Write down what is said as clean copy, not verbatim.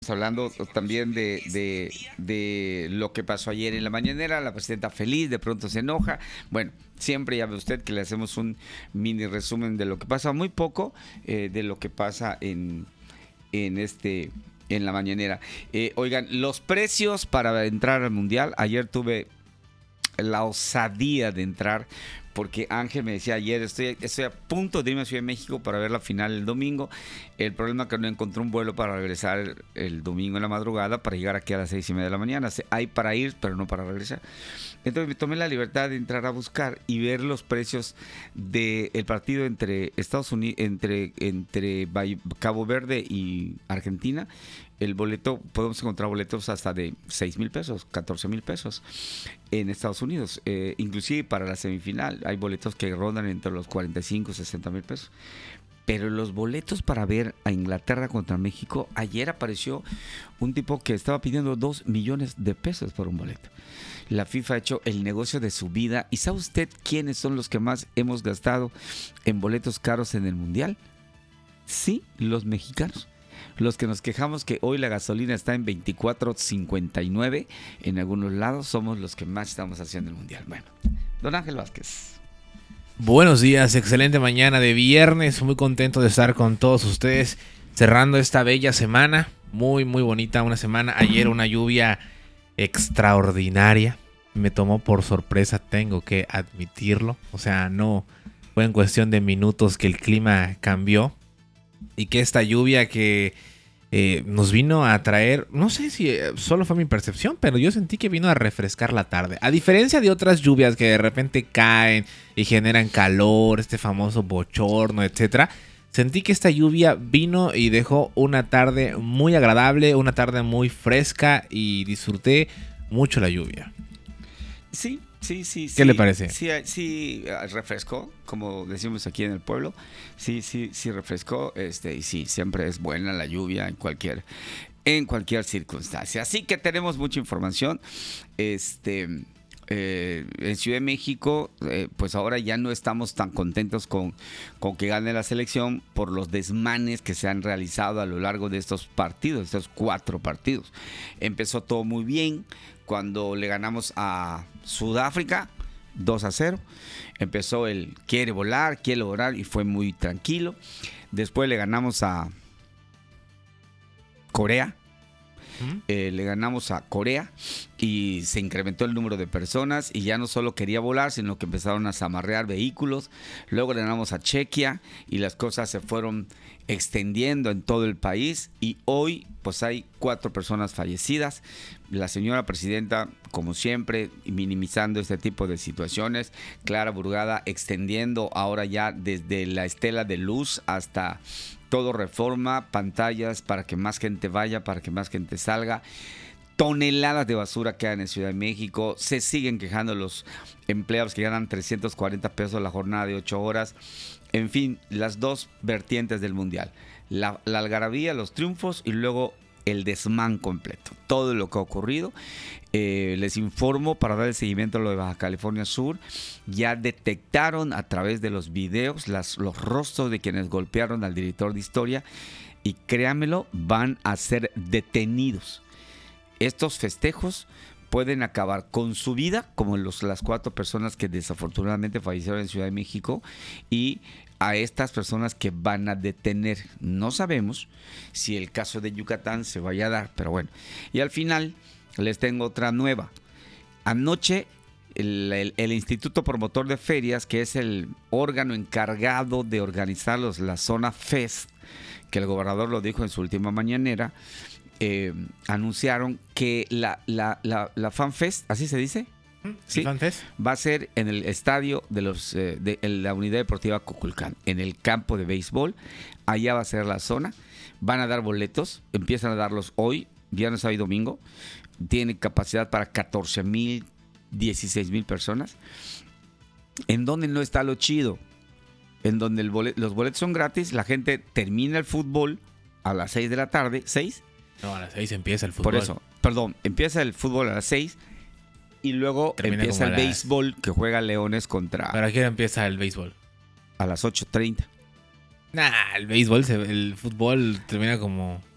Hablando también de lo que pasó ayer en la mañanera, la presidenta feliz, de pronto se enoja. Bueno, siempre ya ve usted que le hacemos un mini resumen de lo que pasa, muy poco de lo que pasa en la mañanera. Oigan, los precios para entrar al Mundial, ayer tuve la osadía de entrar, porque Ángel me decía ayer, estoy a punto de irme a Ciudad de México para ver la final el domingo. El problema es que no encontré un vuelo para regresar el domingo en la madrugada para llegar aquí a las 6:30 de la mañana. Hay para ir, pero no para regresar. Entonces me tomé la libertad de entrar a buscar y ver los precios del partido entre Estados Unidos, entre Cabo Verde y Argentina. El boleto, podemos encontrar boletos hasta de 6,000 pesos, 14,000 pesos en Estados Unidos. Inclusive para la semifinal hay boletos que rondan entre los 45 y 60 mil pesos. Pero los boletos para ver a Inglaterra contra México, ayer apareció un tipo que estaba pidiendo 2 millones de pesos por un boleto. La FIFA ha hecho el negocio de su vida. ¿Y sabe usted quiénes son los que más hemos gastado en boletos caros en el Mundial? Sí, los mexicanos. Los que nos quejamos que hoy la gasolina está en 24.59 en algunos lados, somos los que más estamos haciendo el Mundial. Bueno, don Ángel Vázquez. Buenos días, excelente mañana de viernes, muy contento de estar con todos ustedes, cerrando esta bella semana, muy bonita una semana. Ayer una lluvia extraordinaria, me tomó por sorpresa, tengo que admitirlo, o sea, no fue en cuestión de minutos que el clima cambió y que esta lluvia que nos vino a traer, no sé si solo fue mi percepción, pero yo sentí que vino a refrescar la tarde. A diferencia de otras lluvias que de repente caen y generan calor, este famoso bochorno, etcétera, sentí que esta lluvia vino y dejó una tarde muy agradable, una tarde muy fresca y disfruté mucho la lluvia. Sí. ¿Qué le parece? Sí, refrescó, como decimos aquí en el pueblo. Sí, refrescó. Y sí, siempre es buena la lluvia en cualquier circunstancia. Así que tenemos mucha información. En Ciudad de México, pues ahora ya no estamos tan contentos con que gane la selección por los desmanes que se han realizado a lo largo de estos partidos, estos 4 partidos. Empezó todo muy bien cuando le ganamos a Sudáfrica 2-0. Empezó el quiere volar y fue muy tranquilo. Después le ganamos a Corea. Le ganamos a Corea y se incrementó el número de personas y ya no solo quería volar, sino que empezaron a zamarrear vehículos. Luego le ganamos a Chequia y las cosas se fueron extendiendo en todo el país y hoy pues hay 4 personas fallecidas. La señora presidenta, como siempre, minimizando este tipo de situaciones. Clara Burgada extendiendo ahora ya desde la estela de luz hasta todo Reforma, pantallas para que más gente vaya, para que más gente salga. Toneladas de basura quedan en Ciudad de México. Se siguen quejando los empleados que ganan 340 pesos la jornada de 8 horas. En fin, las dos vertientes del Mundial. La algarabía, los triunfos y luego el desmán completo. Todo lo que ha ocurrido. Les informo para dar el seguimiento a lo de Baja California Sur. Ya detectaron a través de los videos los rostros de quienes golpearon al director de historia y créanmelo, van a ser detenidos. Estos festejos pueden acabar con su vida, como las 4 personas que desafortunadamente fallecieron en Ciudad de México, y a estas personas que van a detener. No sabemos si el caso de Yucatán se vaya a dar, pero bueno. Y al final les tengo otra nueva. Anoche el Instituto Promotor de Ferias, que es el órgano encargado de organizar la zona Fest, que el gobernador lo dijo en su última mañanera, anunciaron que la FanFest, ¿así se dice? Sí, ¿FanFest? Va a ser en el estadio de la Unidad Deportiva Cuculcán, en el campo de béisbol. Allá va a ser la zona. Van a dar boletos, empiezan a darlos hoy, viernes, sábado y domingo. Tiene capacidad para 14,000, 16,000 personas. ¿En dónde no está lo chido? En donde los boletos son gratis, la gente termina el fútbol a las 6 de la tarde. ¿6? No, a las 6 empieza el fútbol. Por eso, perdón, empieza el fútbol a las 6 y luego termina empieza el béisbol que juega Leones contra... ¿Para qué hora empieza el béisbol? A las 8:30. El fútbol termina como